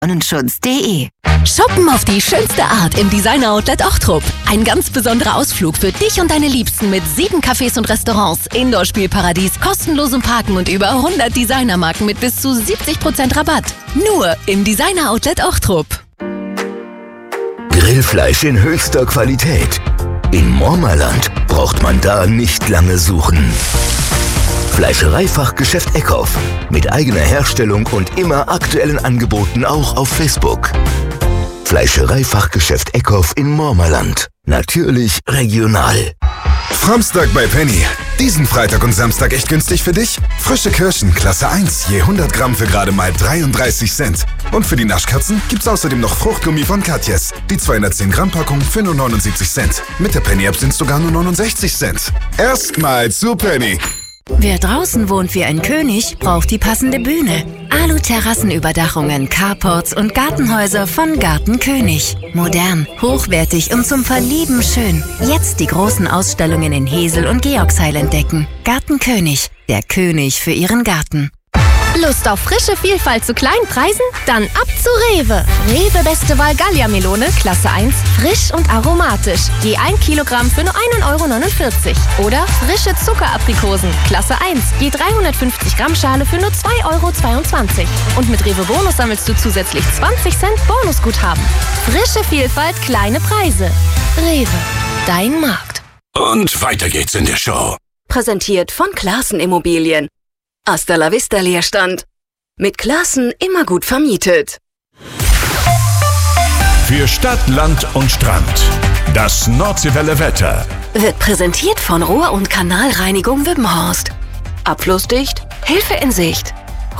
Sonnenschutz.de. Shoppen auf die schönste Art im Designer-Outlet Ochtrup. Ein ganz besonderer Ausflug für dich und deine Liebsten mit 7 Cafés und Restaurants, Indoor-Spielparadies, kostenlosem Parken und über 100 Designermarken mit bis zu 70% Rabatt. Nur im Designer-Outlet Ochtrup. Grillfleisch in höchster Qualität. In Mormerland braucht man da nicht lange suchen. Fleischereifachgeschäft Eckhoff. Mit eigener Herstellung und immer aktuellen Angeboten auch auf Facebook. Fleischereifachgeschäft Eckhoff in Mormerland. Natürlich regional. Framstag bei Penny. Diesen Freitag und Samstag echt günstig für dich? Frische Kirschen, Klasse 1, je 100 Gramm für gerade mal 33 Cent. Und für die Naschkatzen gibt's außerdem noch Fruchtgummi von Katjes. Die 210 Gramm Packung für nur 79 Cent. Mit der Penny-App sind's sogar nur 69 Cent. Erstmal zu Penny. Wer draußen wohnt wie ein König, braucht die passende Bühne. Alu-Terrassenüberdachungen, Carports und Gartenhäuser von Garten König. Modern, hochwertig und zum Verlieben schön. Jetzt die großen Ausstellungen in Hesel und Georgsheil entdecken. Garten König, der König für Ihren Garten. Lust auf frische Vielfalt zu kleinen Preisen? Dann ab zu Rewe. Rewe beste Wahl Gallia-Melone, Klasse 1, frisch und aromatisch. Je 1 Kilogramm für nur 1,49 €. Oder frische Zuckeraprikosen, Klasse 1, je 350 Gramm Schale für nur 2,22 €. Und mit Rewe Bonus sammelst du zusätzlich 20 Cent Bonusguthaben. Frische Vielfalt, kleine Preise. Rewe, dein Markt. Und weiter geht's in der Show. Präsentiert von Classen Immobilien. Hasta la vista Leerstand. Mit Classen immer gut vermietet. Für Stadt, Land und Strand. Das Nordseewelle Wetter. Wird präsentiert von Rohr- und Kanalreinigung Wübbenhorst. Abflussdicht, Hilfe in Sicht.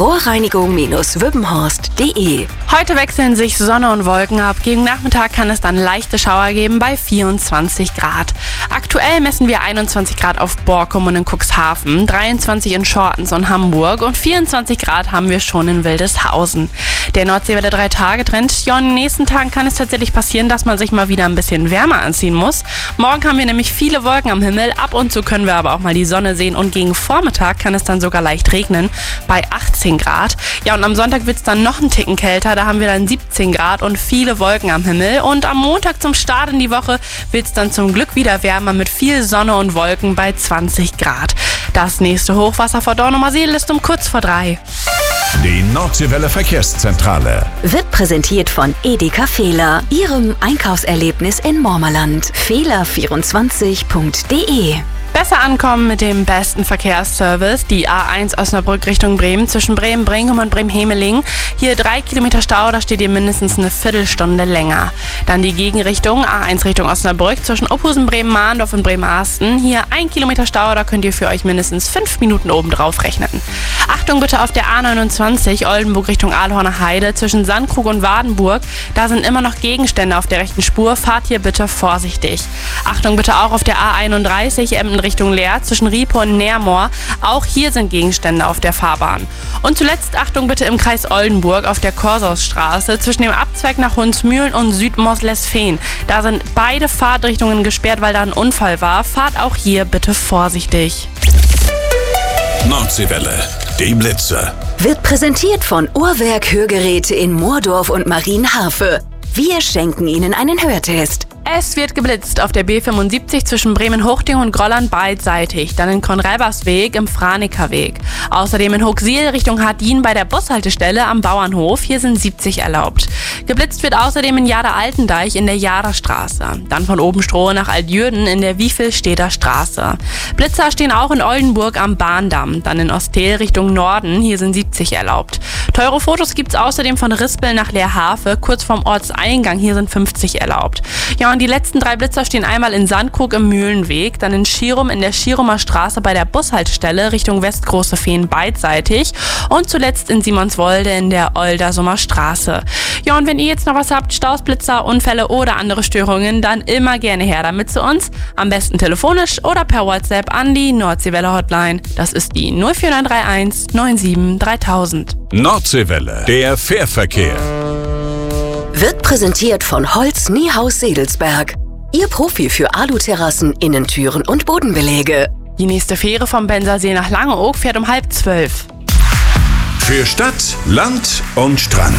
Rohrreinigung-wübbenhorst.de. Heute wechseln sich Sonne und Wolken ab. Gegen Nachmittag kann es dann leichte Schauer geben bei 24 Grad. Aktuell messen wir 21 Grad auf Borkum und in Cuxhaven, 23 in Schortens und Hamburg und 24 Grad haben wir schon in Wildeshausen. Der Nordseewelle 3-Tage-Trend. Ja, in den nächsten Tagen kann es tatsächlich passieren, dass man sich mal wieder ein bisschen wärmer anziehen muss. Morgen haben wir nämlich viele Wolken am Himmel. Ab und zu können wir aber auch mal die Sonne sehen und gegen Vormittag kann es dann sogar leicht regnen bei 18 Grad. Ja, und am Sonntag wird es dann noch einen Ticken kälter. Da haben wir dann 17 Grad und viele Wolken am Himmel. Und am Montag zum Start in die Woche wird es dann zum Glück wieder wärmer mit viel Sonne und Wolken bei 20 Grad. Das nächste Hochwasser vor Dornumersiel ist um kurz vor 3. Die Nordseewelle Verkehrszentrale. Wird präsentiert von Edeka Fehler, Ihrem Einkaufserlebnis in Mormerland. Fehler24.de. Besser ankommen mit dem besten Verkehrsservice. Die A1 Osnabrück Richtung Bremen zwischen Bremen-Bringum und Bremen-Hemeling. Hier 3 Kilometer Stau, da steht ihr mindestens eine Viertelstunde länger. Dann die Gegenrichtung A1 Richtung Osnabrück zwischen Ophusen, Bremen-Mahndorf und Bremen-Arsten. Hier 1 Kilometer Stau, da könnt ihr für euch mindestens 5 Minuten obendrauf rechnen. Achtung bitte auf der A29 Oldenburg Richtung Ahlhorner Heide zwischen Sandkrug und Wadenburg. Da sind immer noch Gegenstände auf der rechten Spur. Fahrt hier bitte vorsichtig. Achtung bitte auch auf der A31 Emden Richtung Leer zwischen Riepe und Neermoor. Auch hier sind Gegenstände auf der Fahrbahn. Und zuletzt Achtung bitte im Kreis Oldenburg auf der Korsausstraße zwischen dem Abzweig nach Hunsmühlen und Südmoos-Lesfehn. Da sind beide Fahrtrichtungen gesperrt, weil da ein Unfall war. Fahrt auch hier bitte vorsichtig. Nordseewelle, die Blitze. Wird präsentiert von Uhrwerk Hörgeräte in Moordorf und Marienhafe. Wir schenken Ihnen einen Hörtest. Es wird geblitzt auf der B75 zwischen Bremen-Hochding und Grolland beidseitig, dann in Konrelbersweg im Franekerweg. Außerdem in Hochsiel Richtung Hardin bei der Bushaltestelle am Bauernhof, hier sind 70 erlaubt. Geblitzt wird außerdem in Jada-Altendeich in der Jada-Straße, dann von Obenstrohe nach Altjürden in der Wiefelstädter Straße. Blitzer stehen auch in Oldenburg am Bahndamm, dann in Ostel Richtung Norden, hier sind 70 erlaubt. Teure Fotos gibt's außerdem von Rispel nach Leerhafe, kurz vorm Ortseingang, hier sind 50 erlaubt. Ja, und die letzten 3 Blitzer stehen einmal in Sandkrug im Mühlenweg, dann in Schirum in der Schirumer Straße bei der Bushaltestelle Richtung Westgroße Feen beidseitig und zuletzt in Simonswolde in der Oldersumer Straße. Ja, und wenn ihr jetzt noch was habt, Staus, Blitzer, Unfälle oder andere Störungen, dann immer gerne her damit zu uns. Am besten telefonisch oder per WhatsApp an die Nordseewelle Hotline. Das ist die 04931 97 3000. Nordseewelle, der Fährverkehr. Wird präsentiert von Holz Niehaus Sedelsberg. Ihr Profi für Aluterrassen, Innentüren und Bodenbeläge. Die nächste Fähre vom Bensersee nach Langeoog fährt um 11:30. Für Stadt, Land und Strand.